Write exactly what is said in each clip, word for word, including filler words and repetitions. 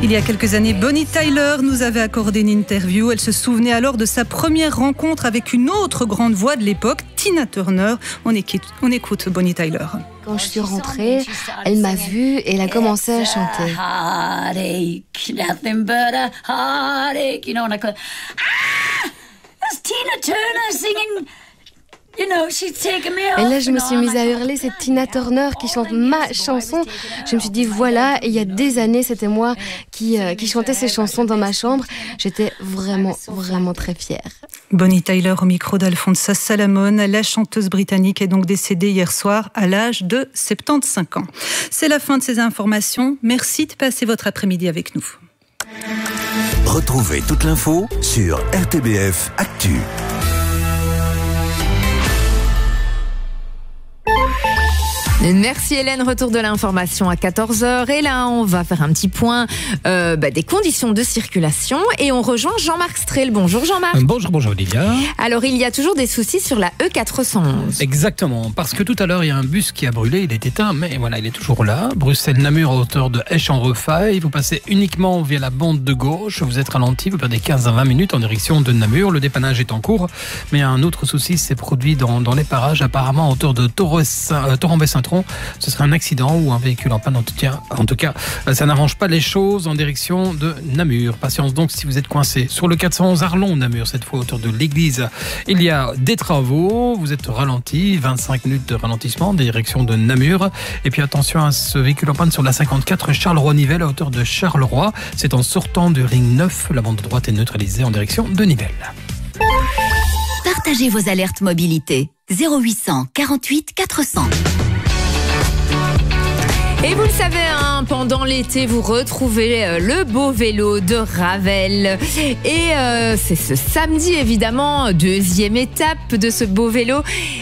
Il y a quelques années, Bonnie Tyler nous avait accordé une interview. Elle se souvenait alors de sa première rencontre avec une autre grande voix de l'époque, Tina Turner. On écoute, on écoute Bonnie Tyler. Quand je suis rentrée, elle m'a vue et elle a commencé à chanter. Heartache, nothing but a heartache, you know, and I go, ah, that's Tina Turner singing. You know, she's taken me off. Et là, je me suis mise à hurler, c'est Tina Turner qui chante ma chanson. Je me suis dit, voilà, et il y a des années, c'était moi qui, euh, qui chantais ces chansons dans ma chambre. J'étais vraiment, vraiment très fière. Bonnie Tyler au micro d'Alfonso Solomon. La chanteuse britannique est donc décédée hier soir à l'âge de soixante-quinze ans. C'est la fin de ces informations. Merci de passer votre après-midi avec nous. Retrouvez toute l'info sur R T B F Actu. Merci Hélène, retour de l'information à quatorze heures. Et là, on va faire un petit point euh, bah, des conditions de circulation. Et on rejoint Jean-Marc Strel. Bonjour Jean-Marc. Bonjour, bonjour Olivia. Alors, il y a toujours des soucis sur la E quatre cent onze. Exactement, parce que tout à l'heure, il y a un bus qui a brûlé, il est éteint, mais voilà, il est toujours là. Bruxelles-Namur à hauteur de Esch-en-Refaille. Vous passez uniquement via la bande de gauche. Vous êtes ralenti, vous perdez quinze à vingt minutes en direction de Namur. Le dépannage est en cours. Mais un autre souci s'est produit dans, dans les parages, apparemment à hauteur de Torrent-Saint-Tron. Ce serait un accident ou un véhicule en panne. En tout cas, en tout cas, ça n'arrange pas les choses en direction de Namur. Patience donc si vous êtes coincé. Sur le quatre cent onze Arlon-Namur, cette fois autour de l'église, il y a des travaux. Vous êtes ralenti, vingt-cinq minutes de ralentissement, direction de Namur. Et puis attention à ce véhicule en panne sur la cinquante-quatre Charleroi-Nivelles à hauteur de Charleroi. C'est en sortant du ring neuf. La bande droite est neutralisée en direction de Nivelles. Partagez vos alertes mobilité. zéro huit cent quarante-huit quatre cents. Et vous le savez, hein, pendant l'été, vous retrouvez euh, le beau vélo de Ravel. Et euh, c'est ce samedi, évidemment, deuxième étape de ce beau vélo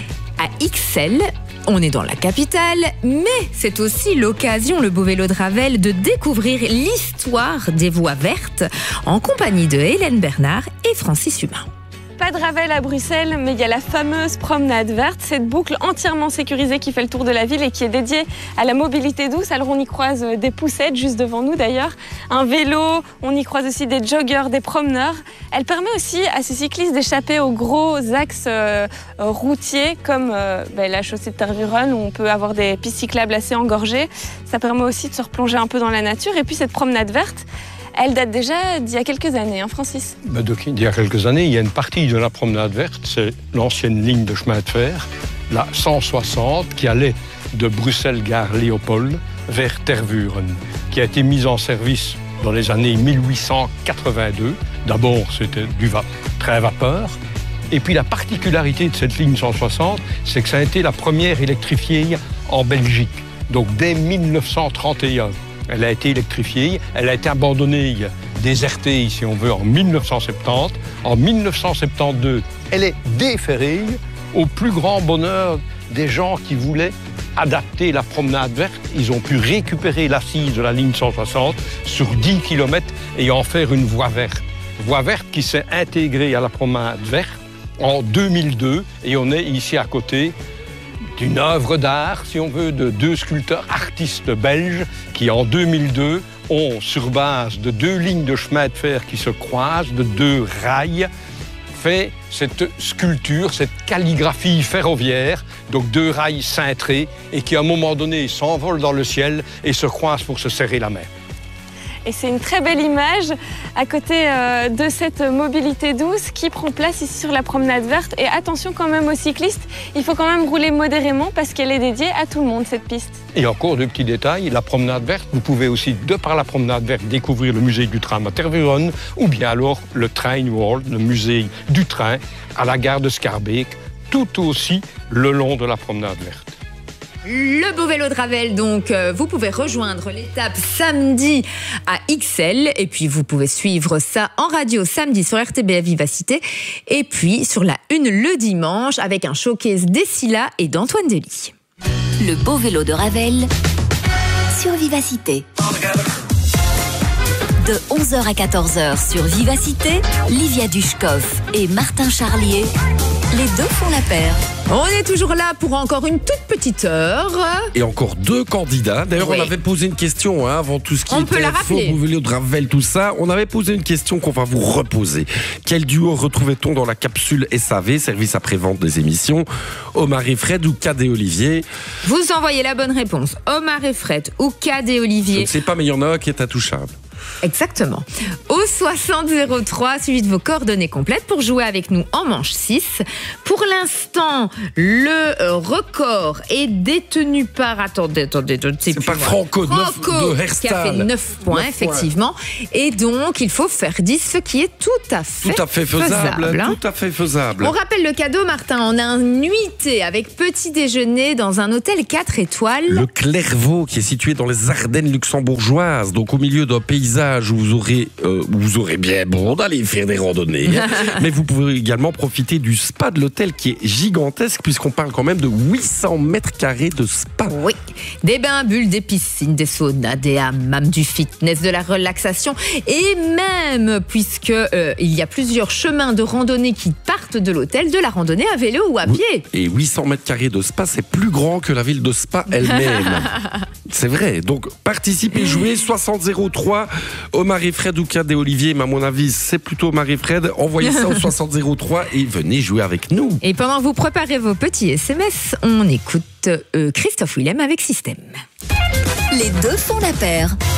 à Ixelles. On est dans la capitale, mais c'est aussi l'occasion, le beau vélo de Ravel, de découvrir l'histoire des voies vertes en compagnie de Hélène Bernard et Francis Humain. Pas de Ravel à Bruxelles, mais il y a la fameuse promenade verte, cette boucle entièrement sécurisée qui fait le tour de la ville et qui est dédiée à la mobilité douce. Alors on y croise des poussettes juste devant nous d'ailleurs, un vélo, on y croise aussi des joggeurs, des promeneurs. Elle permet aussi à ces cyclistes d'échapper aux gros axes euh, routiers comme euh, ben, la chaussée de Tervuren où on peut avoir des pistes cyclables assez engorgées. Ça permet aussi de se replonger un peu dans la nature. Et puis cette promenade verte, elle date déjà d'il y a quelques années, hein, Francis? Ben, donc, il y a quelques années, il y a une partie de la promenade verte, c'est l'ancienne ligne de chemin de fer, la cent soixante, qui allait de Bruxelles-Gare Léopold vers Tervuren, qui a été mise en service dans les années mille huit cent quatre-vingt-deux. D'abord, c'était du va- train à vapeur. Et puis la particularité de cette ligne cent soixante, c'est que ça a été la première électrifiée en Belgique, donc dès mille neuf cent trente et un. Elle a été électrifiée, elle a été abandonnée, désertée, si on veut, en mille neuf cent soixante-dix. En mille neuf cent soixante-douze, elle est déferrée au plus grand bonheur des gens qui voulaient adapter la promenade verte. Ils ont pu récupérer l'assise de la ligne cent soixante sur dix kilomètres et en faire une voie verte. Voie verte qui s'est intégrée à la promenade verte en deux mille deux et on est ici à côté d'une œuvre d'art, si on veut, de deux sculpteurs artistes belges qui, en deux mille deux, ont, sur base de deux lignes de chemin de fer qui se croisent, de deux rails, fait cette sculpture, cette calligraphie ferroviaire, donc deux rails cintrés, et qui, à un moment donné, s'envolent dans le ciel et se croisent pour se serrer la main. Et c'est une très belle image à côté euh, de cette mobilité douce qui prend place ici sur la promenade verte. Et attention quand même aux cyclistes, il faut quand même rouler modérément parce qu'elle est dédiée à tout le monde, cette piste. Et encore deux petits détails, la promenade verte, vous pouvez aussi, de par la promenade verte, découvrir le musée du tram à Tervuren ou bien alors le Train World, le musée du train à la gare de Schaerbeek, tout aussi le long de la promenade verte. Le beau vélo de Ravel, donc, euh, vous pouvez rejoindre l'étape samedi à Ixelles. Et puis, vous pouvez suivre ça en radio samedi sur R T B F Vivacité. Et puis, sur la une le dimanche, avec un showcase d'Essila et d'Antoine Delis. Le beau vélo de Ravel sur Vivacité. De onze heures à quatorze heures sur Vivacité, Livia Dushkov et Martin Charlier, les deux font la paire. On est toujours là pour encore une toute petite heure. Et encore deux candidats. D'ailleurs, oui. on avait posé une question hein, avant tout ce qui on était faux, beau vélo de Ravel, tout ça. On avait posé une question qu'on va vous reposer. Quel duo retrouvait-on dans la capsule S A V, service après-vente des émissions? Omar et Fred ou Cad et Olivier? Vous envoyez la bonne réponse. Omar et Fred ou Cad et Olivier. Je ne sais pas, mais il y en a un qui est intouchable. Exactement. Au soixante zéro trois, suivi de vos coordonnées complètes pour jouer avec nous en manche six. Pour l'instant, le record est détenu par... Attendez, attendez, je ne sais plus. C'est par Franco, Franco de qui a fait neuf points, effectivement. Points. Et donc, il faut faire dix, ce qui est tout à fait Tout à fait faisable. faisable hein. Tout à fait faisable. On rappelle le cadeau, Martin. On a un nuitée avec petit déjeuner dans un hôtel quatre étoiles. Le Clairvaux, qui est situé dans les Ardennes luxembourgeoises, donc au milieu d'un paysage où vous aurez, euh, où vous aurez bien bon d'aller faire des randonnées. Mais vous pouvez également profiter du spa de l'hôtel qui est gigantesque puisqu'on parle quand même de huit cents mètres carrés de spa. Oui, des bains, bulles, des piscines, des saunas, des hammams, du fitness, de la relaxation et même puisque euh, il y a plusieurs chemins de randonnée qui partent de l'hôtel, de la randonnée à vélo ou à oui. pied. Et huit cents mètres carrés de spa, c'est plus grand que la ville de Spa elle-même. C'est vrai. Donc participez, jouez soixante zéro trois. Omar et Fred ou Cad et Olivier, mais à mon avis, c'est plutôt Omar et Fred. Envoyez ça au soixante zéro trois et venez jouer avec nous. Et pendant que vous préparez vos petits S M S, on écoute euh, Christophe Willem avec Système. Les deux font la paire.